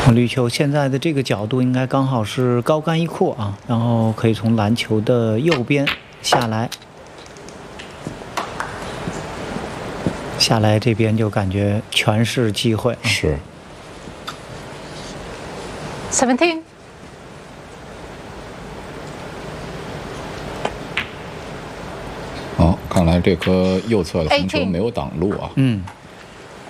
绿球现在的这个角度应该刚好是高杆一阔啊，然后可以从篮球的右边下来，这边就感觉全是机会。 是。 17。 看来这颗右侧的红球没有挡路啊。